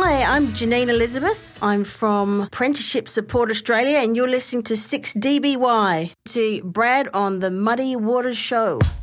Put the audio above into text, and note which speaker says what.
Speaker 1: Hi, I'm Janine Elizabeth. I'm from Apprenticeship Support Australia, and you're listening to 6DBY. To Brad on the Muddy Waters Show.